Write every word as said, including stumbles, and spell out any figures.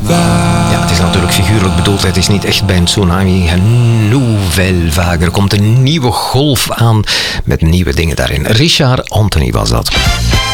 Ja, het is natuurlijk figuurlijk bedoeld. Het is niet echt bij een tsunami. Een nouvelle vague. Er komt een nieuwe golf aan met nieuwe dingen daarin. Richard Anthony was dat.